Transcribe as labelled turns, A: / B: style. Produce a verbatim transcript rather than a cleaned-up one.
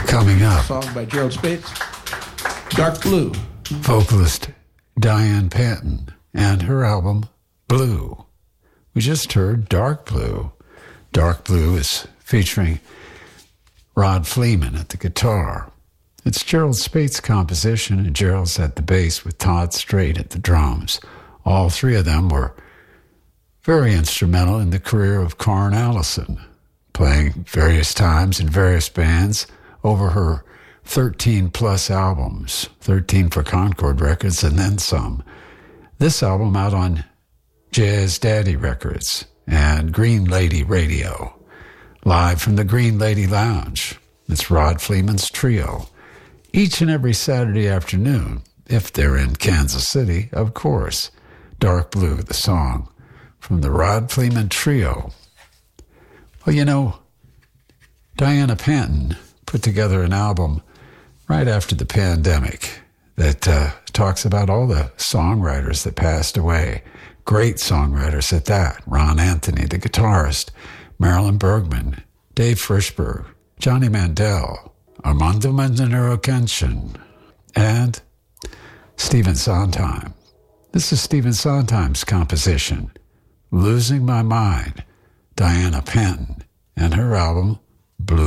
A: Coming up,
B: song by Gerald Spates, Dark Blue.
A: Vocalist Diane Panton and her album Blue. We just heard Dark Blue. Dark Blue is featuring Rod Fleeman at the guitar. It's Gerald Spates' composition, and Gerald's at the bass with Todd Strait at the drums. All three of them were very instrumental in the career of Karen Allison, playing various times in various bands over her thirteen-plus albums, thirteen for Concord Records and then some. This album out on Jazz Daddy Records and Green Lady Radio. Live from the Green Lady Lounge, it's Rod Fleeman's trio. Each and every Saturday afternoon, if they're in Kansas City, of course. Dark Blue, the song from the Rod Fleeman Trio. Well, you know, Diana Panton put together an album right after the pandemic that uh, talks about all the songwriters that passed away. Great songwriters at that. Ron Anthony, the guitarist, Marilyn Bergman, Dave Frischberg, Johnny Mandel, Armando Manzanero-Kenshin, and Stephen Sondheim. This is Stephen Sondheim's composition, Losing My Mind, Diana Panton, and her album, Blue.